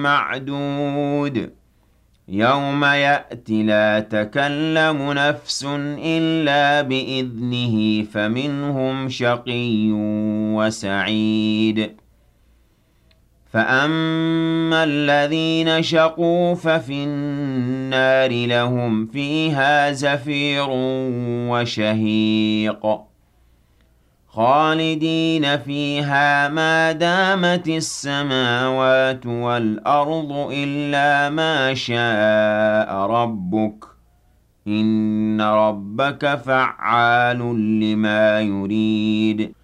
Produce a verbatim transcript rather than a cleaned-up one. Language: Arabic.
معدود يوم يأتي لا تكلم نفس إلا بإذنه فمنهم شقي وسعيد فأما الذين شقوا ففي النار لهم فيها زفير وشهيق خالدين فيها ما دامت السماوات والأرض إلا ما شاء ربك إن ربك فعال لما يريد